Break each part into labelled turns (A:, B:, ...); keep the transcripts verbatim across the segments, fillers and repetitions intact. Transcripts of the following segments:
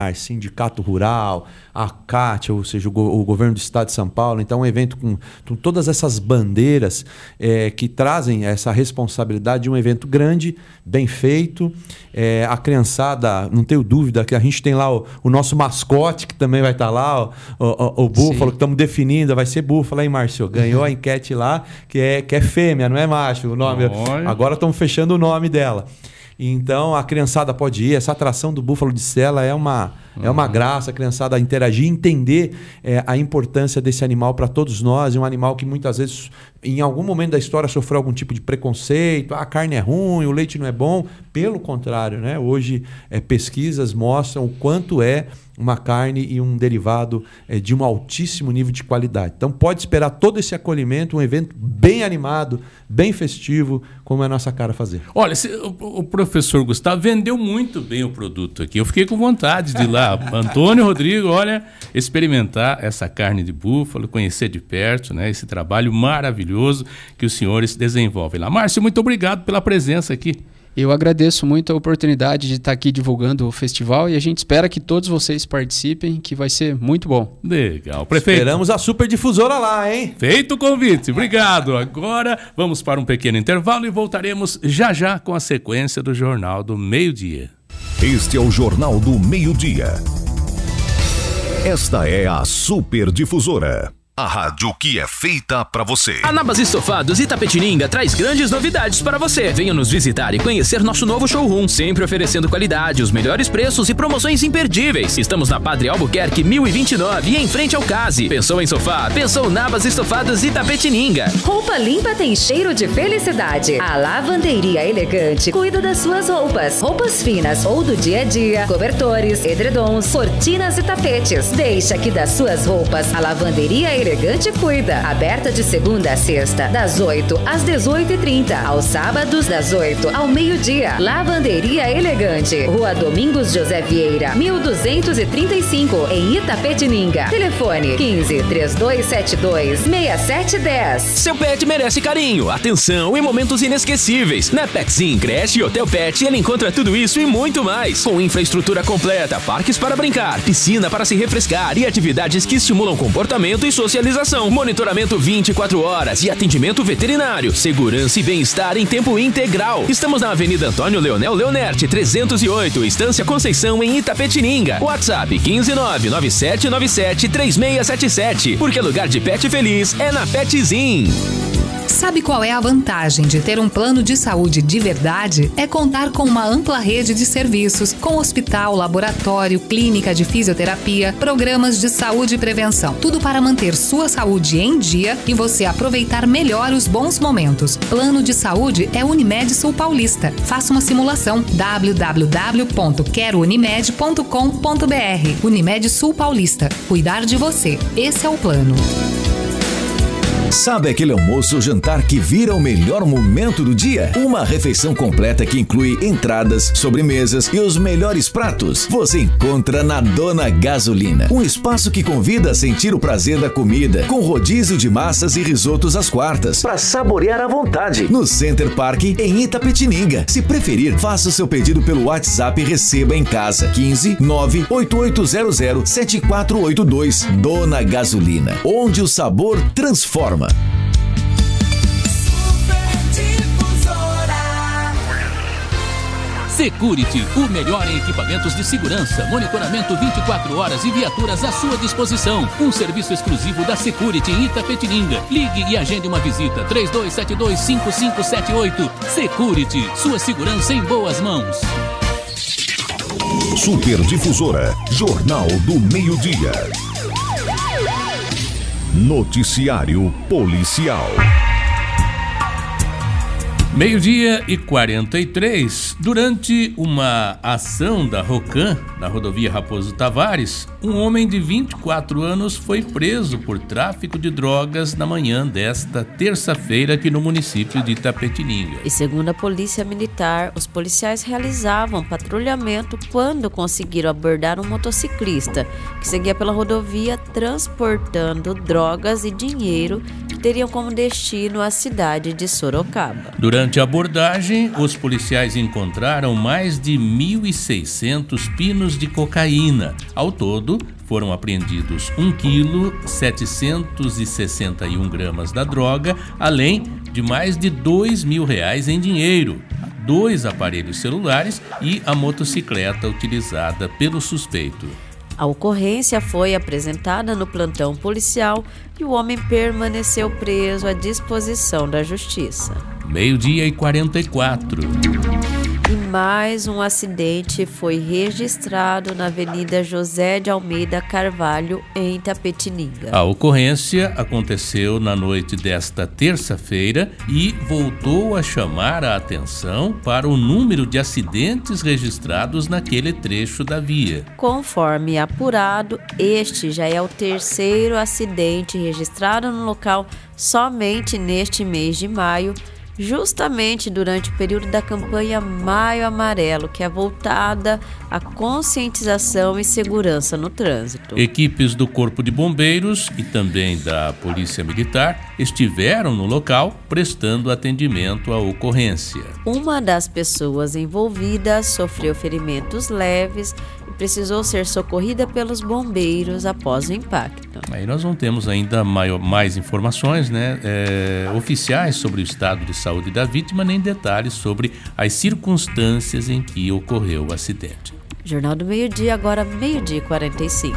A: Sindicato Rural, a C A T, ou seja, o, go o Governo do Estado de São Paulo. Então, um evento com, com todas essas bandeiras é, que trazem essa responsabilidade de um evento grande, bem feito. É, a criançada, não tenho dúvida, que a gente tem lá o, o nosso mascote, que também vai estar lá, o, o, o búfalo, Sim. que estamos definindo, vai ser búfalo, hein, Márcio? Ganhou a enquete lá, que é, que é fêmea, não é macho o nome. Oi. Agora estamos fechando o nome dela. Então, a criançada pode ir. Essa atração do búfalo de sela é uma, uhum. é uma graça, a criançada interagir, entender é, a importância desse animal para todos nós. É um animal que muitas vezes, em algum momento da história, sofreu algum tipo de preconceito. Ah, a carne é ruim, o leite não é bom. Pelo contrário, né? Hoje, é, pesquisas mostram o quanto é uma carne e um derivado é, de um altíssimo nível de qualidade. Então pode esperar todo esse acolhimento, um evento bem animado, bem festivo, como é a nossa cara fazer.
B: Olha, se, o, o professor Gustavo vendeu muito bem o produto aqui. Eu fiquei com vontade de ir lá. Antônio, Rodrigo, olha, experimentar essa carne de búfalo, conhecer de perto, né, esse trabalho maravilhoso que os senhores desenvolvem lá. Márcio, muito obrigado pela presença aqui.
C: Eu agradeço muito a oportunidade de estar aqui divulgando o festival e a gente espera que todos vocês participem, que vai ser muito bom.
B: Legal. Prefeito.
A: Esperamos a super difusora lá, hein?
B: Feito o convite. Obrigado. Agora vamos para um pequeno intervalo e voltaremos já já com a sequência do Jornal do Meio-Dia.
D: Este é o Jornal do Meio-Dia. Esta é a Super Difusora. A rádio que é feita pra você.
E: A Nabas Estofados Itapetininga traz grandes novidades para você. Venha nos visitar e conhecer nosso novo showroom, sempre oferecendo qualidade, os melhores preços e promoções imperdíveis. Estamos na Padre Albuquerque mil e vinte e nove e em frente ao Case. Pensou em sofá? Pensou Nabas Estofados Itapetininga.
F: Roupa limpa tem cheiro de felicidade. A Lavanderia Elegante cuida das suas roupas. Roupas finas ou do dia a dia, cobertores, edredons, cortinas e tapetes. Deixa que das suas roupas a Lavanderia Elegante Elegante cuida. Aberta de segunda a sexta, das oito às dezoito e trinta. Aos sábados, das oito ao meio-dia. Lavanderia Elegante. Rua Domingos José Vieira, mil duzentos e trinta e cinco, em Itapetininga. Telefone quinze, trinta e dois setenta e dois, sessenta e sete dez.
E: Seu pet merece carinho, atenção e momentos inesquecíveis. Na Petsim, creche e Hotel Pet, ele encontra tudo isso e muito mais. Com infraestrutura completa, parques para brincar, piscina para se refrescar e atividades que estimulam comportamento e socialização. Monitoramento vinte e quatro horas e atendimento veterinário. Segurança e bem-estar em tempo integral. Estamos na Avenida Antônio Leonel Leonerte, trezentos e oito, Estância Conceição, em Itapetininga. WhatsApp quinze nove nove sete nove sete três seis sete sete. Porque lugar de pet feliz é na Petzin.
G: Sabe qual é a vantagem de ter um plano de saúde de verdade? É contar com uma ampla rede de serviços, com hospital, laboratório, clínica de fisioterapia, programas de saúde e prevenção. Tudo para manter sua saúde em dia e você aproveitar melhor os bons momentos. Plano de saúde é Unimed Sul Paulista. Faça uma simulação. w w w ponto quero unimed ponto com ponto b r. Unimed Sul Paulista. Cuidar de você. Esse é o plano.
D: Sabe aquele almoço ou jantar que vira o melhor momento do dia? Uma refeição completa que inclui entradas, sobremesas e os melhores pratos. Você encontra na Dona Gasolina. Um espaço que convida a sentir o prazer da comida, com rodízio de massas e risotos às quartas, para saborear à vontade. No Center Park, em Itapetininga. Se preferir, faça o seu pedido pelo WhatsApp e receba em casa. quinze nove oito oito zero zero sete quatro oito dois. Dona Gasolina, onde o sabor transforma.
H: Security, o melhor em equipamentos de segurança, monitoramento vinte e quatro horas e viaturas à sua disposição. Um serviço exclusivo da Security em Itapetininga. Ligue e agende uma visita. três dois sete dois cinco cinco sete oito. Security, sua segurança em boas mãos.
D: Super Difusora, Jornal do Meio-Dia. Noticiário Policial.
B: Meio-dia e quarenta e três. Durante uma ação da ROCAM, na rodovia Raposo Tavares, um homem de vinte e quatro anos foi preso por tráfico de drogas na manhã desta terça-feira aqui no município de Itapetininga.
I: E segundo a Polícia Militar, os policiais realizavam patrulhamento quando conseguiram abordar um motociclista que seguia pela rodovia transportando drogas e dinheiro teriam como destino a cidade de Sorocaba.
B: Durante a abordagem, os policiais encontraram mais de mil e seiscentos pinos de cocaína. Ao todo, foram apreendidos um quilo, setecentos e sessenta e um gramas da droga, além de mais de dois mil reais em dinheiro, dois aparelhos celulares e a motocicleta utilizada pelo suspeito.
I: A ocorrência foi apresentada no plantão policial e o homem permaneceu preso à disposição da justiça.
B: Meio-dia e quarenta e quatro.
I: E mais um acidente foi registrado na Avenida José de Almeida Carvalho, em Itapetininga.
B: A ocorrência aconteceu na noite desta terça-feira e voltou a chamar a atenção para o número de acidentes registrados naquele trecho da via.
I: Conforme apurado, este já é o terceiro acidente registrado no local somente neste mês de maio, justamente durante o período da campanha Maio Amarelo, que é voltada à conscientização e segurança no trânsito.
B: Equipes do Corpo de Bombeiros e também da Polícia Militar estiveram no local prestando atendimento à ocorrência.
I: Uma das pessoas envolvidas sofreu ferimentos leves e precisou ser socorrida pelos bombeiros após o impacto.
B: Aí nós não temos ainda maior, mais informações, né, é, oficiais sobre o estado de saúde da vítima, nem detalhes sobre as circunstâncias em que ocorreu o acidente.
I: Jornal do Meio-Dia, agora meio-dia e quarenta e cinco.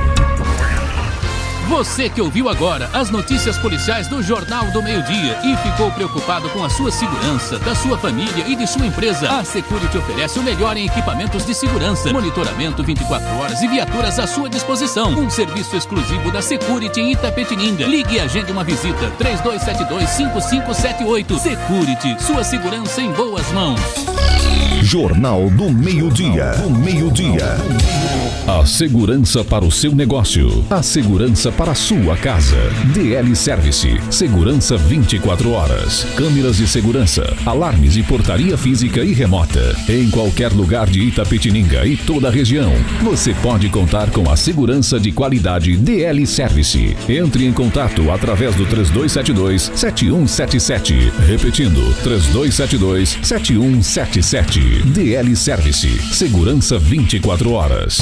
H: Você que ouviu agora as notícias policiais do Jornal do Meio-Dia e ficou preocupado com a sua segurança, da sua família e de sua empresa, a Security oferece o melhor em equipamentos de segurança, monitoramento vinte e quatro horas e viaturas à sua disposição. Um serviço exclusivo da Security em Itapetininga. Ligue e agende uma visita três dois sete dois, cinco cinco sete oito. Security, sua segurança em boas mãos.
J: Jornal do Meio-Dia. Do Meio-Dia. A segurança para o seu negócio. A segurança para a sua casa. D L Service. Segurança vinte e quatro horas. Câmeras de segurança, alarmes e portaria física e remota. Em qualquer lugar de Itapetininga e toda a região, você pode contar com a segurança de qualidade D L Service. Entre em contato através do três dois sete dois, sete um sete sete. Repetindo, três dois sete dois, sete um sete sete. D L Service. Segurança vinte e quatro horas.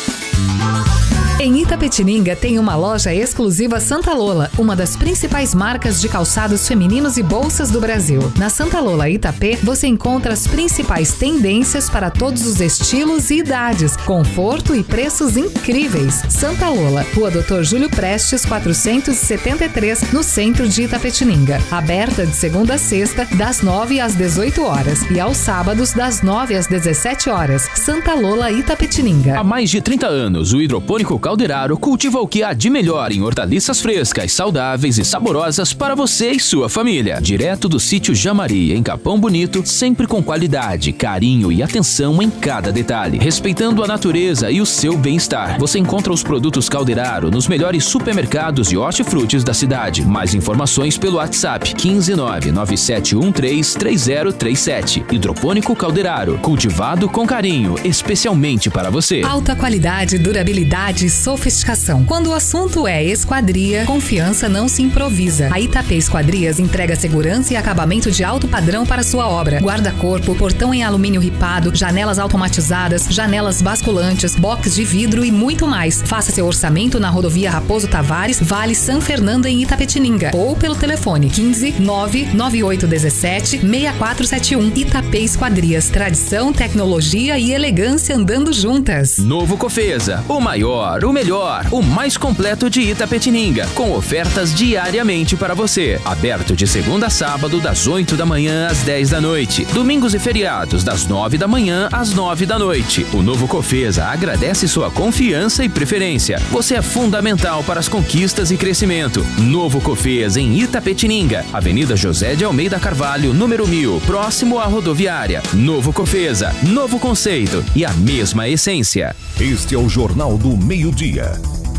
G: Em Itapetininga tem uma loja exclusiva Santa Lola, uma das principais marcas de calçados femininos e bolsas do Brasil. Na Santa Lola Itapê, você encontra as principais tendências para todos os estilos e idades, conforto e preços incríveis. Santa Lola, Rua doutor Júlio Prestes, quatrocentos e setenta e três, no centro de Itapetininga. Aberta de segunda a sexta, das nove às dezoito horas e aos sábados, das nove às dezessete horas. Santa Lola Itapetininga.
E: Há mais de trinta anos, o hidropônico Calderaro cultiva o que há de melhor em hortaliças frescas, saudáveis e saborosas para você e sua família. Direto do sítio Jamari, em Capão Bonito, sempre com qualidade, carinho e atenção em cada detalhe. Respeitando a natureza e o seu bem-estar. Você encontra os produtos Calderaro nos melhores supermercados e hortifrutis da cidade. Mais informações pelo WhatsApp quinze nove nove sete um três três zero três sete. Hidropônico Calderaro, cultivado com carinho, especialmente para você.
G: Alta qualidade, durabilidade e sofisticação. Quando o assunto é esquadria, confiança não se improvisa. A Itapê Esquadrias entrega segurança e acabamento de alto padrão para sua obra. Guarda-corpo, portão em alumínio ripado, janelas automatizadas, janelas basculantes, box de vidro e muito mais. Faça seu orçamento na rodovia Raposo Tavares, Vale São Fernando, em Itapetininga, ou pelo telefone quinze nove nove oito um sete seis quatro sete um. Itapê Esquadrias, tradição, tecnologia e elegância andando juntas.
E: Novo Cofesa, o maior, o melhor, o mais completo de Itapetininga, com ofertas diariamente para você. Aberto de segunda a sábado, das oito da manhã às dez da noite. Domingos e feriados, das nove da manhã às nove da noite. O Novo Cofesa agradece sua confiança e preferência. Você é fundamental para as conquistas e crescimento. Novo Cofesa em Itapetininga, Avenida José de Almeida Carvalho, número mil, próximo à rodoviária. Novo Cofesa, novo conceito e a mesma essência.
J: Este é o Jornal do Meio-Dia.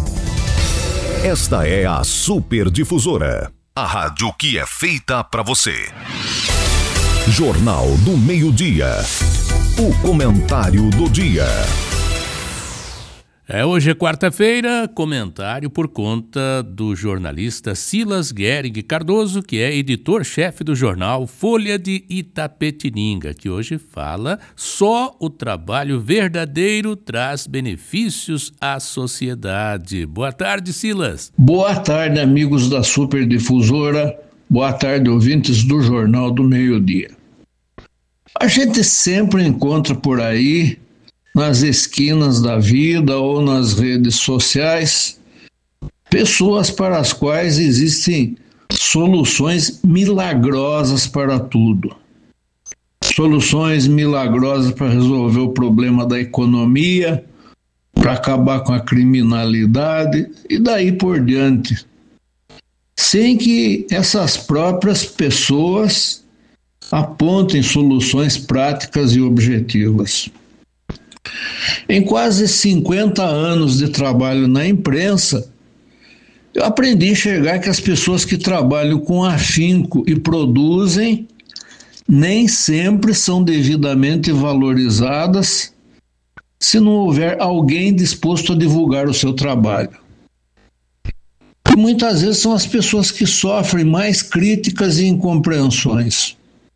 J: Esta é a Super Difusora, a rádio que é feita para você. Jornal do Meio-Dia. O comentário do dia.
B: É, hoje é quarta-feira, comentário por conta do jornalista Silas Gehrig Cardoso, que é editor-chefe do jornal Folha de Itapetininga, que hoje fala só o trabalho verdadeiro traz benefícios à sociedade. Boa tarde, Silas.
K: Boa tarde, amigos da Superdifusora. Boa tarde, ouvintes do Jornal do Meio-Dia. A gente sempre encontra por aí, nas esquinas da vida ou nas redes sociais, pessoas para as quais existem soluções milagrosas para tudo. Soluções milagrosas para resolver o problema da economia, para acabar com a criminalidade e daí por diante. Sem que essas próprias pessoas apontem soluções práticas e objetivas. Em quase cinquenta anos de trabalho na imprensa, eu aprendi a enxergar que as pessoas que trabalham com afinco e produzem nem sempre são devidamente valorizadas se não houver alguém disposto a divulgar o seu trabalho. E muitas vezes são as pessoas que sofrem mais críticas e incompreensões.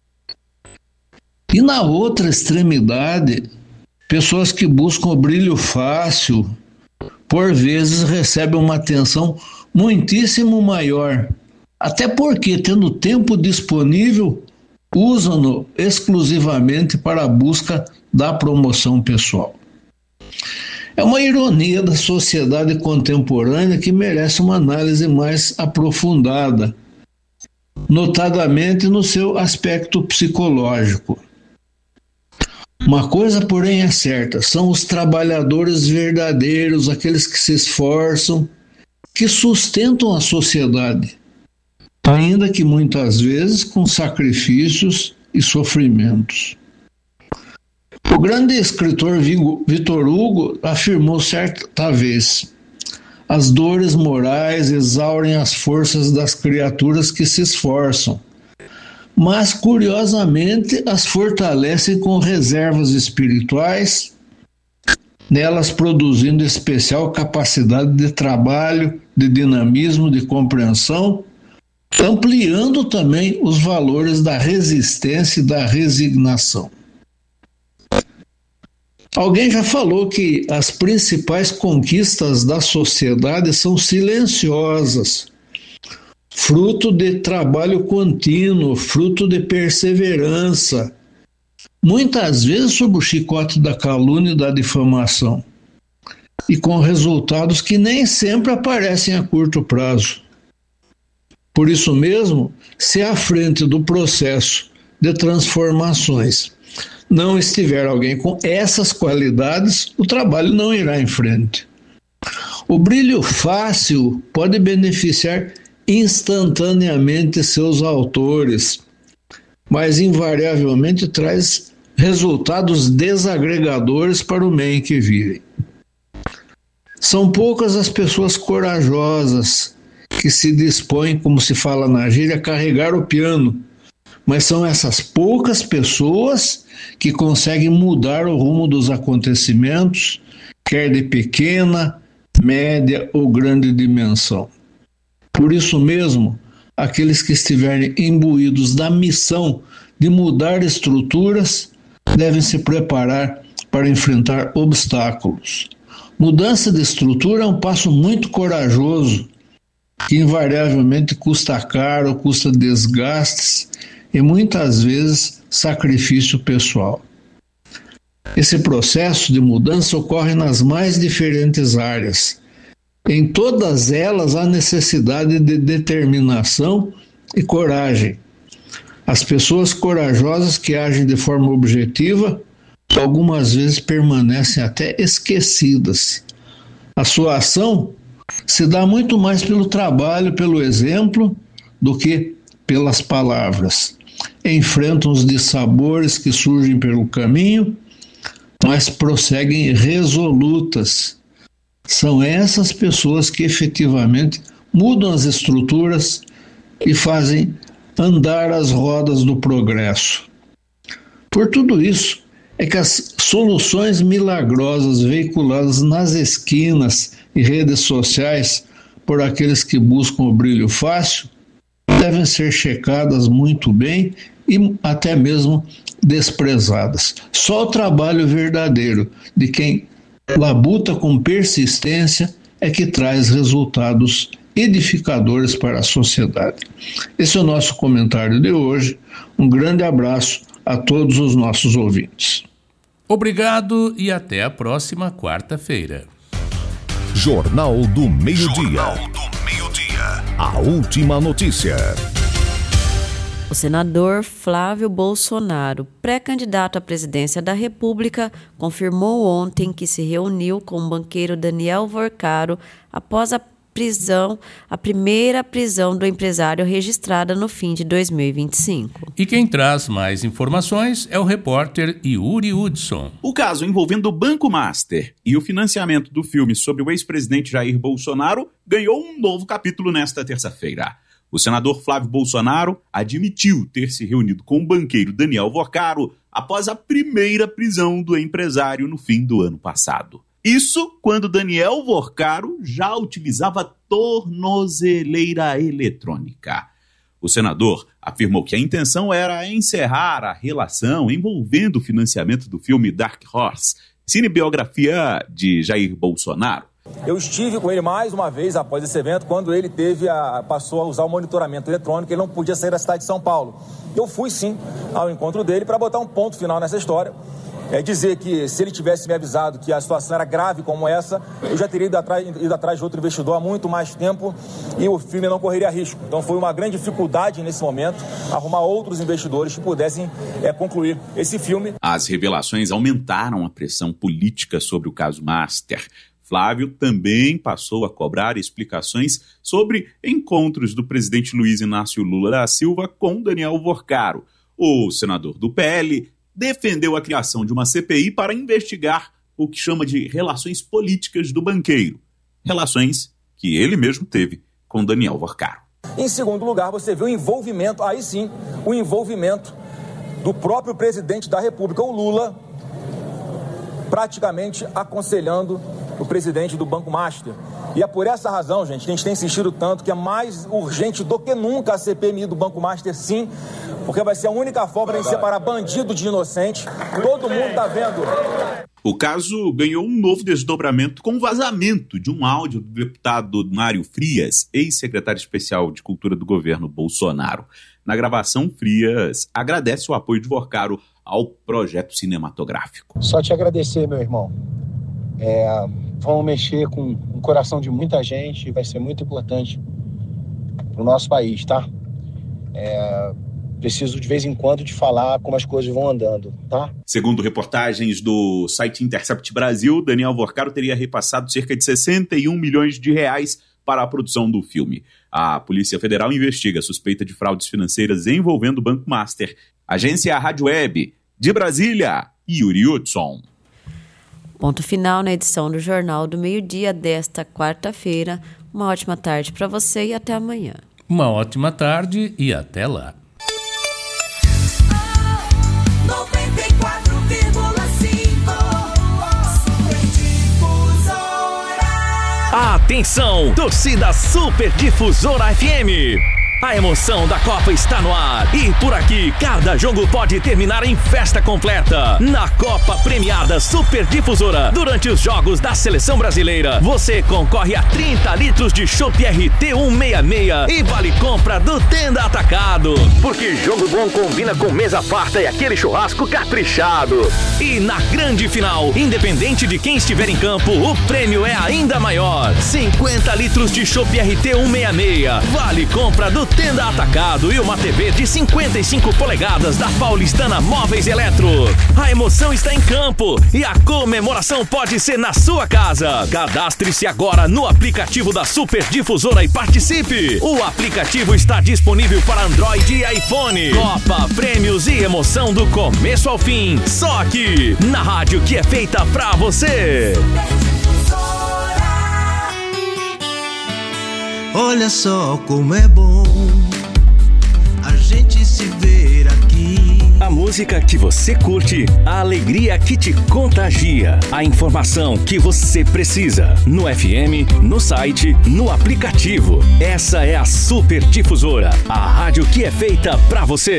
K: E na outra extremidade, pessoas que buscam o brilho fácil, por vezes recebem uma atenção muitíssimo maior, até porque, tendo tempo disponível, usam-no exclusivamente para a busca da promoção pessoal. É uma ironia da sociedade contemporânea que merece uma análise mais aprofundada, notadamente no seu aspecto psicológico. Uma coisa, porém, é certa, são os trabalhadores verdadeiros, aqueles que se esforçam, que sustentam a sociedade, ainda que muitas vezes com sacrifícios e sofrimentos. O grande escritor Victor Hugo afirmou certa vez: as dores morais exaurem as forças das criaturas que se esforçam, mas, curiosamente, as fortalecem com reservas espirituais, nelas produzindo especial capacidade de trabalho, de dinamismo, de compreensão, ampliando também os valores da resistência e da resignação. Alguém já falou que as principais conquistas da sociedade são silenciosas, fruto de trabalho contínuo, fruto de perseverança, muitas vezes sob o chicote da calúnia e da difamação, e com resultados que nem sempre aparecem a curto prazo. Por isso mesmo, se à frente do processo de transformações não estiver alguém com essas qualidades, o trabalho não irá em frente. O brilho fácil pode beneficiar instantaneamente seus autores, mas invariavelmente traz resultados desagregadores para o meio em que vivem. São poucas as pessoas corajosas que se dispõem, como se fala na gíria, a carregar o piano, mas são essas poucas pessoas que conseguem mudar o rumo dos acontecimentos, quer de pequena, média ou grande dimensão. Por isso mesmo, aqueles que estiverem imbuídos da missão de mudar estruturas devem se preparar para enfrentar obstáculos. Mudança de estrutura é um passo muito corajoso, que invariavelmente custa caro, custa desgastes e muitas vezes sacrifício pessoal. Esse processo de mudança ocorre nas mais diferentes áreas. Em todas elas há necessidade de determinação e coragem. As pessoas corajosas que agem de forma objetiva, algumas vezes permanecem até esquecidas. A sua ação se dá muito mais pelo trabalho, pelo exemplo, do que pelas palavras. Enfrentam os dissabores que surgem pelo caminho, mas prosseguem resolutas. São essas pessoas que efetivamente mudam as estruturas e fazem andar as rodas do progresso. Por tudo isso, é que as soluções milagrosas veiculadas nas esquinas e redes sociais por aqueles que buscam o brilho fácil devem ser checadas muito bem e até mesmo desprezadas. Só o trabalho verdadeiro de quem labuta com persistência é que traz resultados edificadores para a sociedade. Esse é o nosso comentário de hoje. Um grande abraço a todos os nossos ouvintes.
B: Obrigado e até a próxima quarta-feira.
J: Jornal do Meio-Dia. Jornal do Meio-Dia. A última notícia.
I: O senador Flávio Bolsonaro, pré-candidato à presidência da República, confirmou ontem que se reuniu com o banqueiro Daniel Vorcaro após a prisão, a primeira prisão do empresário registrada no fim de dois mil e vinte e cinco.
B: E quem traz mais informações é o repórter Yuri Hudson.
L: O caso envolvendo o Banco Master e o financiamento do filme sobre o ex-presidente Jair Bolsonaro ganhou um novo capítulo nesta terça-feira. O senador Flávio Bolsonaro admitiu ter se reunido com o banqueiro Daniel Vorcaro após a primeira prisão do empresário no fim do ano passado. Isso quando Daniel Vorcaro já utilizava tornozeleira eletrônica. O senador afirmou que a intenção era encerrar a relação envolvendo o financiamento do filme Dark Horse, cinebiografia de Jair Bolsonaro.
M: Eu estive com ele mais uma vez após esse evento, quando ele teve a, passou a usar o monitoramento eletrônico, ele não podia sair da cidade de São Paulo. Eu fui sim ao encontro dele para botar um ponto final nessa história. É dizer que se ele tivesse me avisado que a situação era grave como essa, eu já teria ido atrás, ido atrás de outro investidor há muito mais tempo e o filme não correria risco. Então foi uma grande dificuldade nesse momento arrumar outros investidores que pudessem é, concluir esse filme.
L: As revelações aumentaram a pressão política sobre o caso Master. Flávio também passou a cobrar explicações sobre encontros do presidente Luiz Inácio Lula da Silva com Daniel Vorcaro. O senador do P L defendeu a criação de uma C P I para investigar o que chama de relações políticas do banqueiro. Relações que ele mesmo teve com Daniel Vorcaro.
M: Em segundo lugar, você vê o envolvimento, aí sim, o envolvimento do próprio presidente da República, o Lula, praticamente aconselhando o presidente do Banco Master. E é por essa razão, gente, que a gente tem insistido tanto que é mais urgente do que nunca a C P M I do Banco Master, sim, porque vai ser a única forma de a gente separar bandido de inocente. Todo mundo está vendo.
L: O caso ganhou um novo desdobramento com o vazamento de um áudio do deputado Mário Frias, ex-secretário especial de Cultura do governo Bolsonaro. Na gravação, Frias agradece o apoio de Vorcaro ao projeto cinematográfico.
N: Só te agradecer, meu irmão. É, vamos mexer com o coração de muita gente, vai ser muito importante para o nosso país, tá? É, preciso de vez em quando de falar como as coisas vão andando, tá?
L: Segundo reportagens do site Intercept Brasil, Daniel Vorcaro teria repassado cerca de sessenta e um milhões de reais para a produção do filme. A Polícia Federal investiga a suspeita de fraudes financeiras envolvendo o Banco Master. Agência Rádio Web, de Brasília, Yuri Hudson.
I: Ponto final na edição do Jornal do Meio-Dia desta quarta-feira. Uma ótima tarde para você e até amanhã.
B: Uma ótima tarde e até lá.
O: noventa e quatro vírgula cinco
E: Atenção, torcida Super Difusora F M. A emoção da Copa está no ar e por aqui cada jogo pode terminar em festa completa. Na Copa Premiada Super Difusora, durante os jogos da Seleção Brasileira, você concorre a trinta litros de chopp R T cento e sessenta e seis e vale compra do Tenda Atacado. Porque jogo bom combina com mesa farta e aquele churrasco caprichado. E na grande final, independente de quem estiver em campo, o prêmio é ainda maior. cinquenta litros de chopp R T cento e sessenta e seis, vale compra do Tenda Atacado e uma T V de cinquenta e cinco polegadas da Paulistana Móveis Eletro. A emoção está em campo e a comemoração pode ser na sua casa. Cadastre-se agora no aplicativo da Super Difusora e participe. O aplicativo está disponível para Android e iPhone. Copa, prêmios e emoção do começo ao fim. Só aqui, na rádio que é feita pra você.
O: Olha só como é bom a gente se ver aqui.
P: A música que você curte, a alegria que te contagia, a informação que você precisa. No F M, no site, no aplicativo. Essa é a Super Difusora, a rádio que é feita pra você.